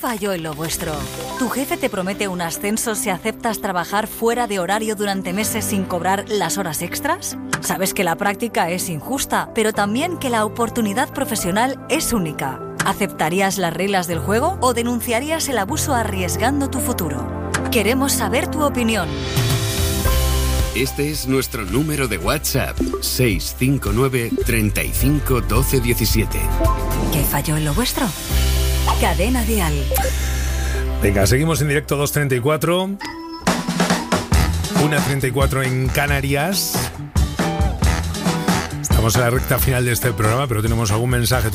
falló en lo vuestro? ¿Tu jefe te promete un ascenso si aceptas trabajar fuera de horario durante meses sin cobrar las horas extras? Sabes que la práctica es injusta, pero también que la oportunidad profesional es única. ¿Aceptarías las reglas del juego o denunciarías el abuso arriesgando tu futuro? Queremos saber tu opinión. Este es nuestro número de WhatsApp, 659 35 12 17. ¿Qué falló en lo vuestro? Cadena Dial. Venga, seguimos en directo 2:34. 1:34 en Canarias. Estamos en la recta final de este programa, pero tenemos algún mensaje.